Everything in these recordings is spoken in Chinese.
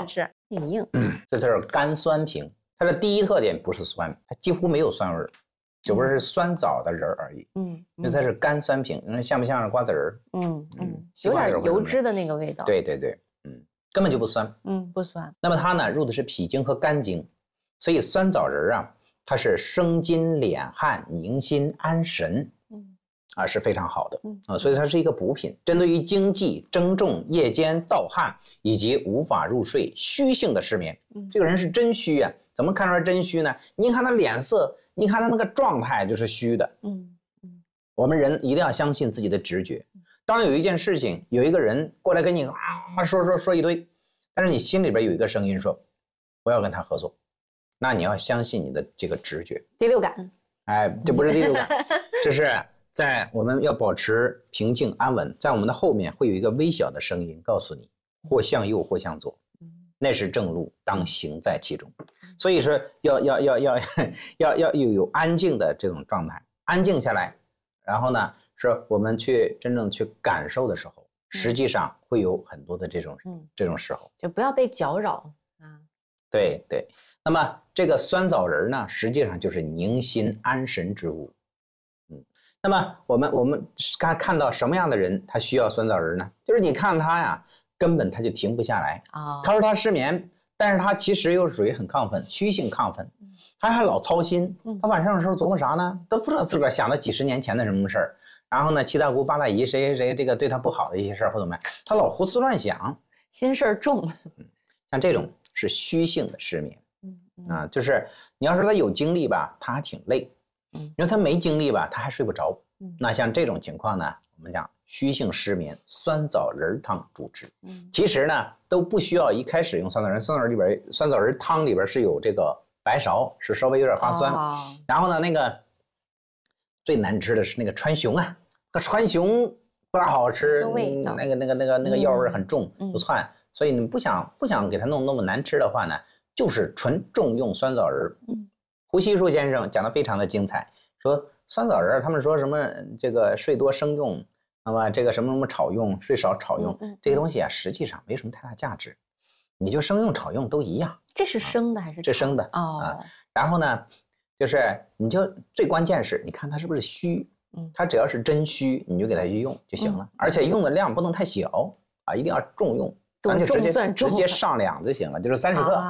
吃，挺硬。 这就是甘酸平。它的第一特点不是酸，它几乎没有酸味儿，只不过是酸枣的仁儿而已。因为它是甘酸平，像不像是瓜子儿？ 有点油脂的那个味道。 对，根本就不酸。 不酸。 那么它呢入的是脾经和肝经，所以酸枣仁啊，它是生津敛汗、宁心安神。是非常好的。所以它是一个补品，针对于经悸、增重、夜间盗汗以及无法入睡、虚性的失眠。这个人是真虚啊，怎么看出来真虚呢？你看他脸色，你看他那个状态就是虚的。我们人一定要相信自己的直觉。当有一件事情，有一个人过来跟你说一堆，但是你心里边有一个声音说不要跟他合作，那你要相信你的这个直觉、 第六感。 这不是第六感，这是在我们要保持平静安稳，在我们的后面会有一个微小的声音告诉你，或向右或向左，那是正路，当行在其中。所以说要有安静的这种状态，安静下来，然后呢，是我们去真正去感受的时候，实际上会有很多的这种时候， 就不要被搅扰啊。 对。那么这个酸枣仁呢，实际上就是宁心安神之物。那么我们看到什么样的人他需要酸枣仁呢？就是你看他呀，根本他就停不下来。他说他失眠，但是他其实又属于很亢奋，虚性亢奋，他还老操心。他晚上的时候琢磨啥呢？都不知道自个儿想了几十年前的什么事儿。然后呢，七大姑八大姨谁这个对他不好的一些事儿或怎么样，他老胡思乱想， 心事儿重。 像这种是虚性的失眠。就是你要说他有精力吧，他还挺累。因为他没精力吧，他还睡不着。那像这种情况呢，我们讲虚性失眠，酸枣仁汤主治。其实呢都不需要一开始用酸枣仁，酸枣仁汤里边是有这个白芍，是稍微有点发酸。然后呢，那个最难吃的是那个川芎啊，那川芎不大好吃，那个药味很重，不窜。所以你不想给它弄那么难吃的话呢，就是纯重用酸枣仁。胡锡树先生讲得非常的精彩，说酸枣仁他们说什么这个睡多生用，那么这个什么炒用，睡少炒用，这些东西啊实际上没什么太大价值，你就生用炒用都一样。 这是生的还是这生的然后呢，就是你就最关键是你看它是不是虚，它只要是真虚，你就给它去用就行了，而且用的量不能太小一定要重用。咱就直接上2就行了，就是30克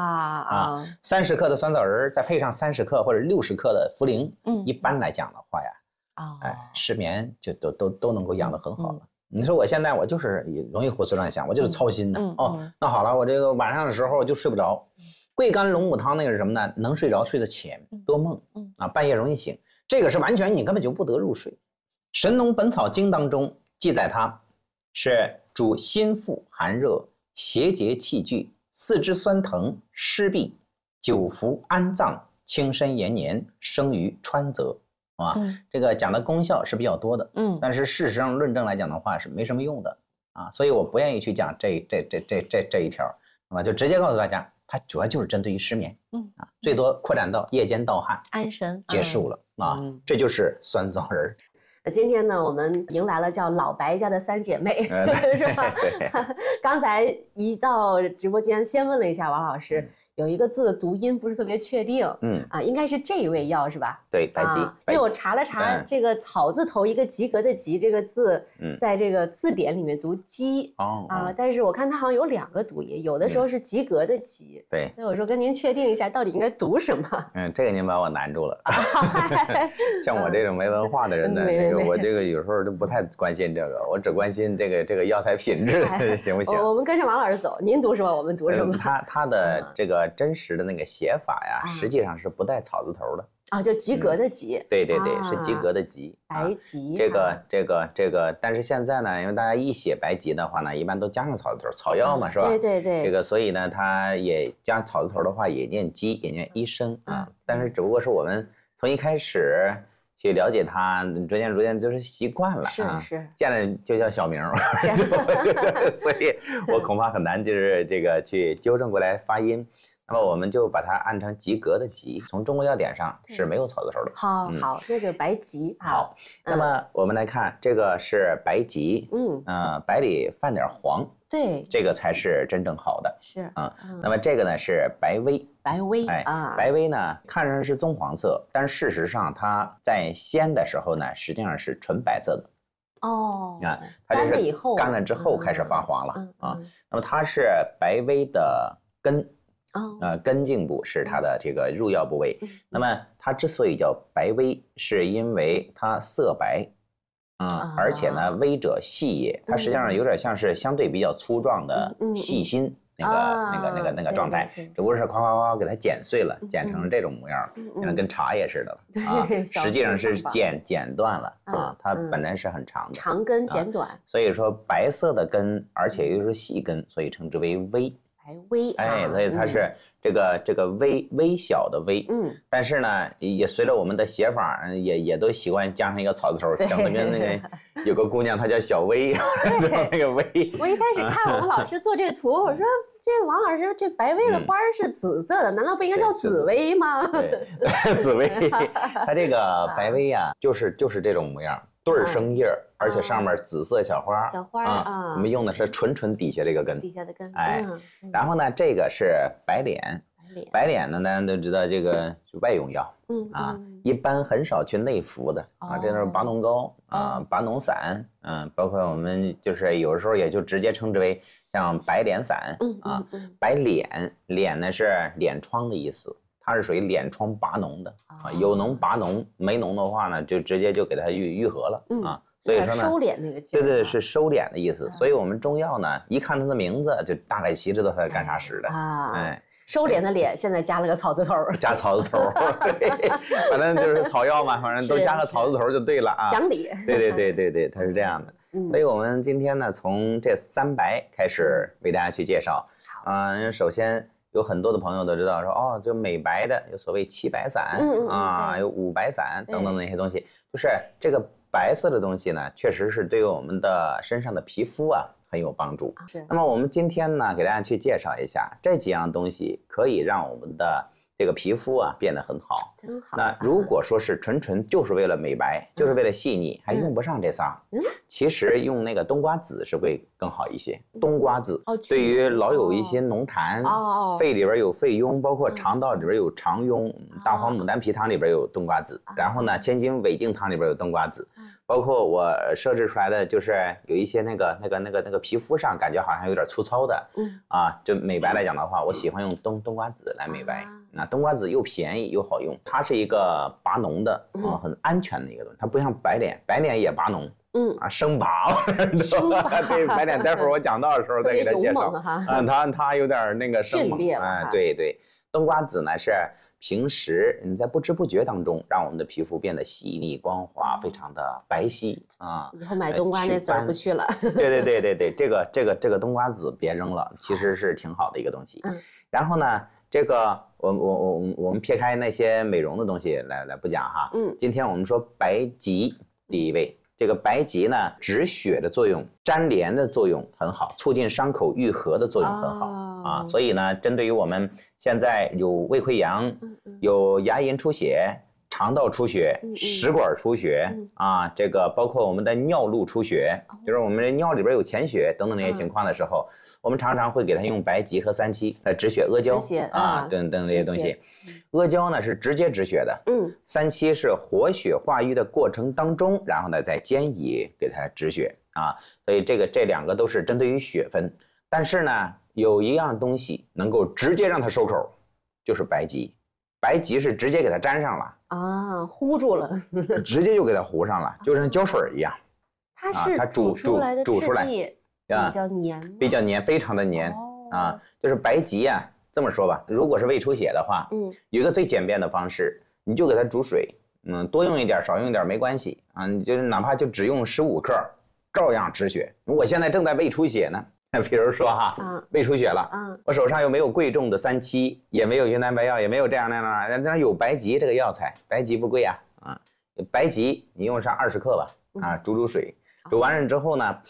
30克的酸枣仁，再配上30克或者60克的茯苓。一般来讲的话呀，失眠就都能够养得很好了。你说我现在我就是容易胡思乱想，我就是操心的。那好了，我这个晚上的时候就睡不着。桂干龙母汤那个是什么呢？能睡着睡得浅，多梦半夜容易醒，这个是完全你根本就不得入睡。《神农本草经》当中记载它是主心腹寒热、邪结气聚、四肢酸疼、湿痹、久服安脏、轻身延年、生于川泽这个讲的功效是比较多的。但是事实上论证来讲的话是没什么用的所以我不愿意去讲这一条，那么就直接告诉大家，它主要就是针对于失眠最多扩展到夜间盗汗、 安神结束了这就是酸枣仁。 今天呢，我们迎来了叫老白家的3姐妹，是吧？刚才一到直播间，先问了一下王老师，有一个字的读音不是特别确定，应该是这一味药是吧？ 对，白及。 因为我查了查，这个草字头一个及格的及这个字，在这个字典里面读鸡但是我看它好像有2个读音，有的时候是及格的及。 对， 所以我说跟您确定一下，到底应该读什么？ 这个您把我难住了。像我这种没文化的人呢，我这个有时候都不太关心这个，我只关心这个药材品质，行不行？ 我们跟着王老师走，您读什么，我们读什么。 他的这个真实的那个写法呀，实际上是不带草字头的就及格的及。 对，是及格的及。 白及。 这个，但是现在呢，因为大家一写白及的话呢，一般都加上草字头，草药嘛，是吧？ 对。 这个，所以呢，他也加草字头的话，也念鸡，也念医生但是只不过是我们从一开始去了解它，逐渐就是习惯了是见了就叫小名所以我恐怕很难就是这个去纠正过来发音。那那么我们就把它按成及格的及，从中国药典上是没有草字头的。 好，那就是白及。 好，那么我们来看这个是白及，白里泛点黄， 对， 这个才是真正好的。 是那么这个呢是白微，白微呢看上去是棕黄色，但事实上它在鲜的时候呢，实际上是纯白色的。它这是干了之后开始发黄了那么它是白微的根。根茎部是它的这个入药部位。那么它之所以叫白微，是因为它色白，而且呢微者细也，它实际上有点像是相对比较粗壮的细心那个状态，只不过是夸给它剪碎了，剪成这种模样，跟茶叶似的实际上是剪断了它本来是很长的， 长根剪短， 所以说白色的根，而且又是细根，所以称之为微。 白微， 所以它是这个微小的微，但是呢，也随着我们的写法，也都习惯加上一个草字头，整的跟那个有个姑娘，她叫小薇，那个薇。 我一开始看我们老师做这个图，我说这王老师这白薇的花是紫色的，难道不应该叫紫薇吗？ 对，紫薇，它这个白薇呀，就是这种模样。对儿生叶，而且上面紫色小花，我们用的是纯底下这个根， 底下的根， 然后呢，这个是白脸，白脸呢，大家都知道这个是外用药，一般很少去内服的这都是拔脓膏拔脓散，包括我们就是有的时候也就直接称之为像白脸散白脸呢是脸疮的意思。它是属于脸疮拔脓的有脓拔脓，没脓的话呢，就直接就给它愈合了所以说呢， 收敛那个劲， 对，是收敛的意思。所以我们中药呢，一看它的名字，就大概其知道它是干啥使的收敛的敛，现在加了个草字头， 加草字头，对，反正就是草药嘛，反正都加个草字头就对了讲理， 对，它是这样的。所以我们今天呢，从这3白开始为大家去介绍首先。有很多的朋友都知道说就美白的有所谓7白散有5白散等等那些东西，就是这个白色的东西呢，确实是对于我们的身上的皮肤很有帮助。那么我们今天呢，给大家去介绍一下这几样东西，可以让我们的这个皮肤变得很好。 真好。 那如果说是纯就是为了美白，就是为了细腻，还用不上这仨。其实用那个冬瓜子是会更好一些。冬瓜子对于老有一些浓痰，肺里边有肺痈，包括肠道里边有肠痈，大黄牡丹皮汤里边有冬瓜子，然后呢，千金尾茎汤里边有冬瓜子。包括我设置出来的，就是有一些那个皮肤上感觉好像有点粗糙的，就美白来讲的话，我喜欢用冬瓜子来美白。那冬瓜子又便宜又好用，它是一个拔脓的很安全的一个东西，它不像白脸也拔脓，生拔，对，白脸待会儿我讲到的时候再给它介绍它有点那个生猛，对，冬瓜子呢是平时你在不知不觉当中，让我们的皮肤变得细腻光滑，非常的白皙以后买冬瓜那籽儿不去了。 对，这个冬瓜子别扔了，其实是挺好的一个东西。然后呢，这个我们撇开那些美容的东西来不讲哈。今天我们说白及第一位。这个白及呢，止血的作用、粘连的作用很好，促进伤口愈合的作用很好所以呢，针对于我们现在有胃溃疡、有牙龈出血、肠道出血、食管出血这个包括我们的尿路出血，就是我们的尿里边有潜血等等那些情况的时候，我们常常会给它用白及和3七来止血，阿胶等等这些东西。阿胶呢是直接止血的，3七是活血化瘀的过程当中，然后呢再兼以给它止血所以这2个都是针对于血分。但是呢，有一样东西能够直接让它收口，就是白及。白及是直接给它粘上了糊住了， 直接就给它糊上了，就像胶水一样。 它煮出来的煮出来比较黏，非常的黏就是白及这么说吧，如果是胃出血的话，有一个最简便的方式，你就给它煮水，多用一点少用一点没关系你就是哪怕就只用15克，照样止血。我现在正在胃出血呢，比如说胃出血了，我手上又没有贵重的3七，也没有云南白药，也没有这样那样，但是有白及这个药材，白及不贵白及你用上20克吧煮水，煮完了之后呢，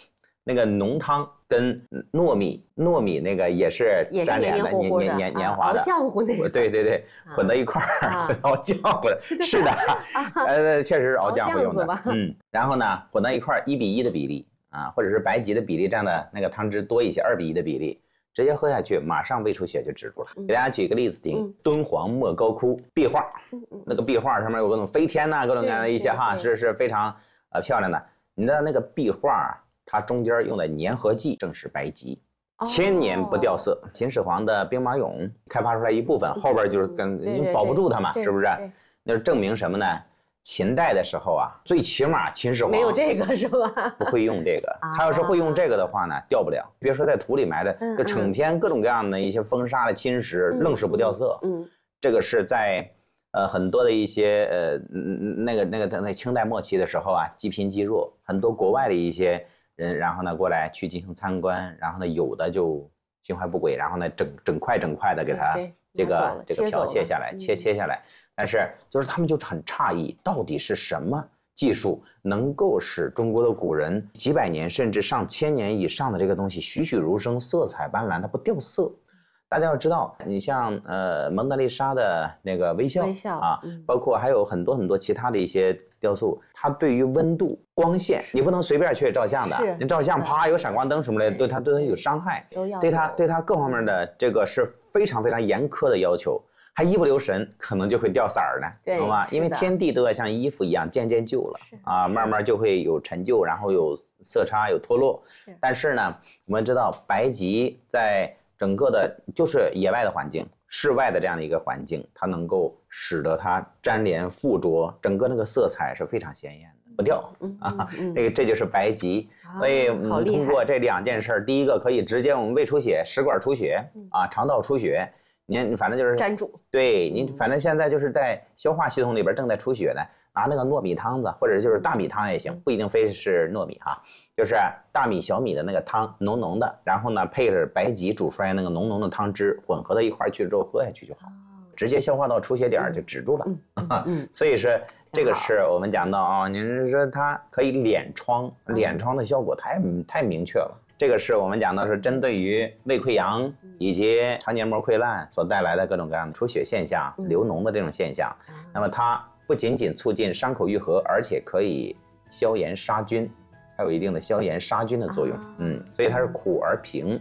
那个浓汤跟糯米那个也是粘连的，黏滑的， 浆糊那个。 对，混到一块儿，熬浆糊的，是的，确实是熬浆糊用的。然后呢，混到一块儿1:1的比例啊，或者是白及的比例，这样的那个汤汁多一些，2:1的比例。直接喝下去，马上胃出血就止住了。给大家举个例子听，敦煌莫高窟壁画，那个壁画上面有各种飞天呐，各种各样的一些哈，是非常漂亮的。你知道那个壁画，它中间用的粘合剂正是白及，1000年不掉色。秦始皇的兵马俑开发出来一部分，后边就是你保不住它嘛，是不是？那就证明什么呢？秦代的时候啊，最起码秦始皇没有这个是吧？ 不会用这个，他要是会用这个的话呢，掉不了。别说在土里埋着，就成天各种各样的一些风沙的侵蚀，愣是不掉色。这个是在很多的一些那个清代末期的时候啊，积贫积弱，很多国外的一些人，然后呢过来去进行参观，然后呢有的就心怀不轨，然后呢整块的给他这个剽窃下来，切下来。但是就是他们就很诧异，到底是什么技术能够使中国的古人几百年甚至上千年以上的这个东西栩栩如生、色彩斑斓，它不掉色。大家要知道，你像蒙娜丽莎的那个微笑啊，包括还有很多其他的一些雕塑，它对于温度、光线，你不能随便去照相的。你照相啪有闪光灯什么的，对它有伤害，对它各方面的这个是非常非常严苛的要求。还一不留神，可能就会掉色儿呢，懂吗？因为天地都要像衣服一样渐渐旧了啊，慢慢就会有陈旧，然后有色差，有脱落。但是呢，我们知道白及在整个的就是野外的环境、室外的这样的一个环境，它能够使得它粘连附着，整个那个色彩是非常鲜艳的，不掉啊。这就是白及。所以通过这2件事，第一个可以直接我们胃出血、食管出血啊，肠道出血。你反正就是粘住， 对你反正现在就是在消化系统里边正在出血呢，拿那个糯米汤子或者就是大米汤也行，不一定非是糯米哈，就是大米小米的那个汤浓浓的，然后呢配着白及煮出来那个浓浓的汤汁混合到一块去之后喝下去就好，直接消化到出血点就止住了。所以说这个是我们讲到啊，您是说它可以敛疮的效果太明确了。这个是我们讲到是针对于胃溃疡以及肠黏膜溃烂所带来的各种各样的出血现象、流脓的这种现象。那么它不仅仅促进伤口愈合，而且可以消炎杀菌，还有一定的消炎杀菌的作用。所以它是苦而平。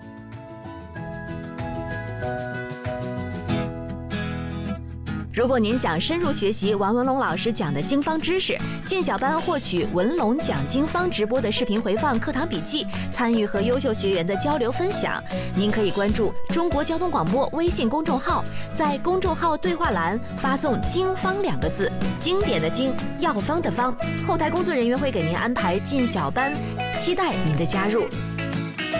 如果您想深入学习王文龙老师讲的经方知识，进小班获取文龙讲经方直播的视频回放、课堂笔记，参与和优秀学员的交流分享，您可以关注中国交通广播微信公众号，在公众号对话栏发送“经方”2个字，经典的经，药方的方，后台工作人员会给您安排进小班，期待您的加入。